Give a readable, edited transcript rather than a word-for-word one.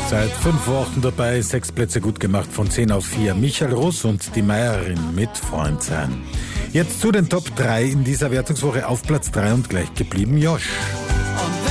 Seit 5 Wochen dabei, 6 Plätze gut gemacht, von 10 auf 4. Michael Russ und die Meierin mit Freund sein. Jetzt zu den Top 3 in dieser Wertungswoche. Auf Platz 3 und gleich geblieben Josh.